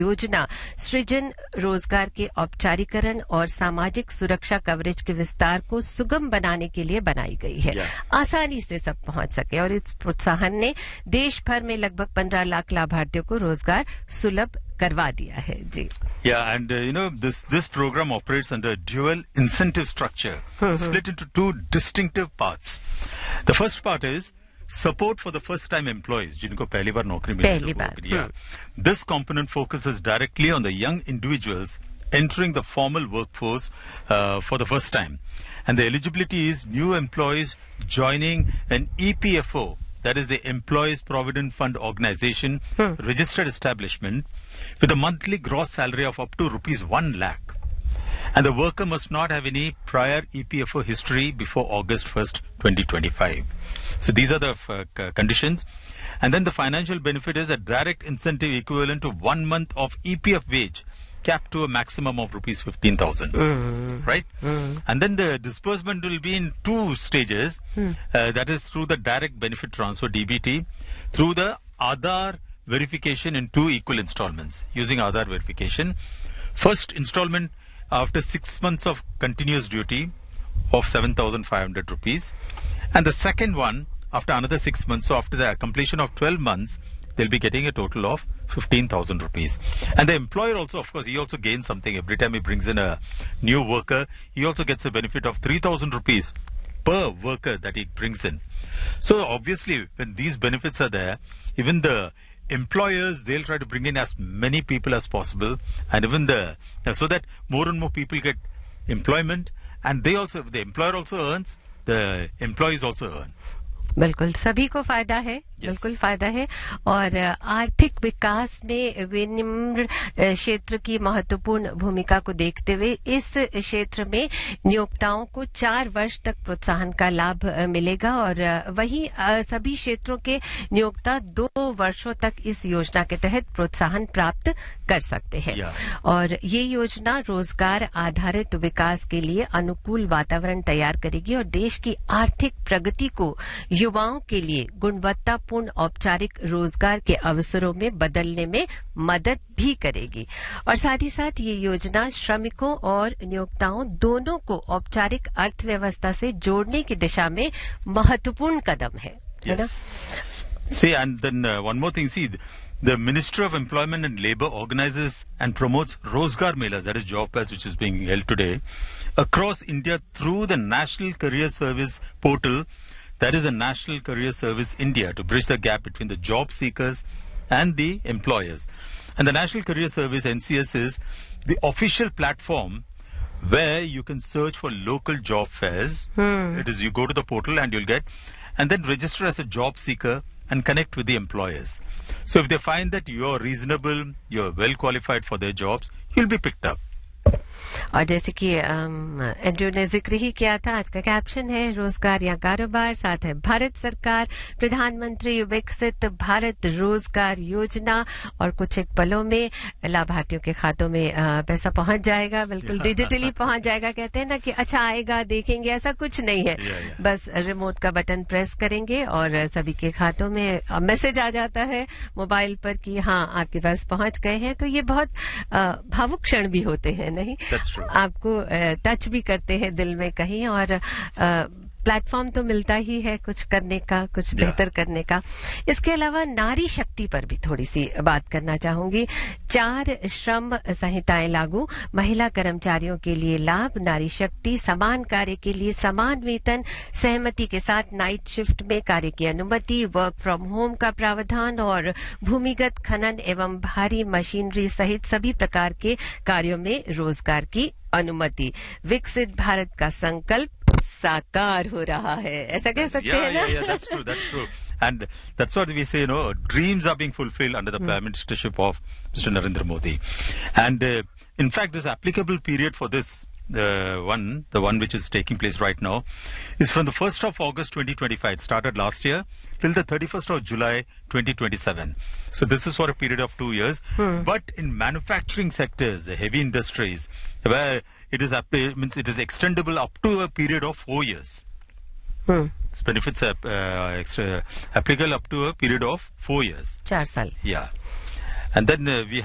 योजना सृजन, रोजगार के औपचारिकरण और सामाजिक सुरक्षा कवरेज के विस्तार को सुगम बनाने के लिए बनाई गई है, आसानी से सब पहुंच सके। और इस प्रोत्साहन ने देश भर में लगभग 15 लाख लाभार्थियों को रोजगार सुलभ करवा दिया है जी। Yeah, and this program operates under dual incentive structure, split into two distinctive parts. The first part is support for the first-time employees, जिनको पहली बार नौकरी मिली। This component focuses directly on the young individuals entering the formal workforce for the first time, and the eligibility is new employees joining an EPFO, that is the Employees Provident Fund Organization, registered establishment, with a monthly gross salary of up to rupees 1 lakh. And the worker must not have any prior EPFO history before August 1st, 2025. So these are the conditions. And then the financial benefit is a direct incentive equivalent to 1 month of EPF wage, capped to a maximum of rupees 15,000. Right? And then the disbursement will be in 2 stages. That is through the direct benefit transfer, DBT, through the Aadhaar verification in 2 equal installments, using Aadhaar verification. First installment after 6 months of continuous duty of 7,500 rupees. And the second one after another 6 months. So after the completion of 12 months, they'll be getting a total of 15,000 rupees. And the employer also, of course, he also gains something. Every time he brings in a new worker, he also gets a benefit of 3,000 rupees per worker that he brings in. So obviously, when these benefits are there, even the employers, they'll try to bring in as many people as possible, and even so that more and more people get employment, and the employer also earns, the employees also earn. बिल्कुल सभी को फायदा है, बिल्कुल फायदा है। और आर्थिक विकास में विनिर्माण क्षेत्र की महत्वपूर्ण भूमिका को देखते हुए इस क्षेत्र में नियोक्ताओं को 4 वर्ष तक प्रोत्साहन का लाभ मिलेगा, और वहीं सभी क्षेत्रों के नियोक्ता 2 वर्षों तक इस योजना के तहत प्रोत्साहन प्राप्त कर सकते हैं। और ये योजना रोजगार आधारित विकास के लिए अनुकूल वातावरण तैयार करेगी और देश की आर्थिक प्रगति को युवाओं के लिए गुणवत्तापूर्ण औपचारिक रोजगार के अवसरों में बदलने में मदद भी करेगी। और साथ ही साथ ये योजना श्रमिकों और नियोक्ताओं दोनों को औपचारिक अर्थव्यवस्था से जोड़ने की दिशा में महत्वपूर्ण कदम है ना? See, and then one more thing. See, the Ministry of Employment and Labour organizes and promotes Rozgar Melas, that is job fairs, which is being held today across India through the National Career Service portal. That is the National Career Service India, to bridge the gap between the job seekers and the employers. And the National Career Service, NCS, is the official platform where you can search for local job fairs. It is, you go to the portal and you'll get, and then register as a job seeker and connect with the employers. So if they find that you're reasonable, you're well qualified for their jobs, you'll be picked up. और जैसे कि Andrew ने जिक्र ही किया था, आज का caption है रोजगार या कारोबार, साथ है भारत सरकार प्रधानमंत्री विकसित भारत रोजगार योजना, और कुछ एक पलों में लाभार्थियों के खातों में पैसा पहुंच जाएगा, बिल्कुल डिजिटली पहुंच जाएगा। कहते हैं ना कि अच्छा आएगा देखेंगे, ऐसा कुछ नहीं है। बस रिमोट का बटन प्रेस करेंगे और सभी के खातों में मैसेज आ जाता है मोबाइल पर कि हाँ आपके पास पहुंच गए हैं। तो ये बहुत भावुक क्षण भी होते हैं, नहीं? आपको टच भी करते हैं दिल में कहीं, और प्लेटफॉर्म तो मिलता ही है कुछ करने का, कुछ बेहतर करने का। इसके अलावा नारी शक्ति पर भी थोड़ी सी बात करना चाहूंगी। 4 श्रम संहिताएं लागू, महिला कर्मचारियों के लिए लाभ, नारी शक्ति, समान कार्य के लिए समान वेतन, सहमति के साथ नाइट शिफ्ट में कार्य की अनुमति, वर्क फ्रॉम होम का प्रावधान, और भूमिगत खनन एवं भारी मशीनरी सहित सभी प्रकार के कार्यों में रोजगार की अनुमति। विकसित भारत का संकल्प साकार हो रहा है, ऐसा कह सकते हैं ना? Yeah, that's true. And that's what we say, dreams are being fulfilled under the Prime Ministership of Mr. Narendra Modi. And in fact, this applicable period for this, the one which is taking place right now, is from the 1st of August 2025. It started last year till the 31st of July 2027. So this is for a period of 2 years. But in manufacturing sectors, the heavy industries, where it is extendable up to a period of 4 years. Its benefits are applicable up to a period of 4 years. 4 साल. Yeah. And then we